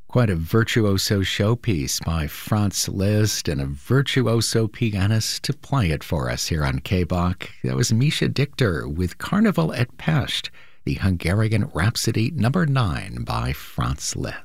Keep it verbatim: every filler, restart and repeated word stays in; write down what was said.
Quite a virtuoso showpiece by Franz Liszt and a virtuoso pianist to play it for us here on K-Bach. That was Misha Dichter with Carnival at Pest, the Hungarian Rhapsody number nine by Franz Liszt.